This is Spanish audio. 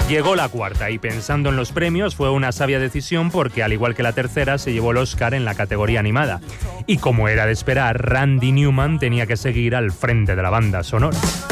Llegó la cuarta y pensando en los premios fue una sabia decisión porque al igual que la tercera se llevó el Oscar en la categoría animada. Y como era de esperar, Randy Newman tenía que seguir al frente de la banda sonora.